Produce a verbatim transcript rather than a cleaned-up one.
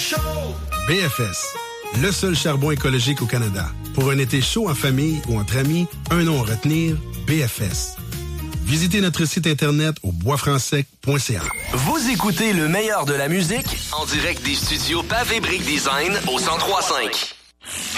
chaud! B F S, le seul charbon écologique au Canada. Pour un été chaud en famille ou entre amis, un nom à retenir, B F S. Visitez notre site internet au bois franc sec point c a. Vous écoutez le meilleur de la musique en direct des studios Pavé Brick Design au cent trois cinq.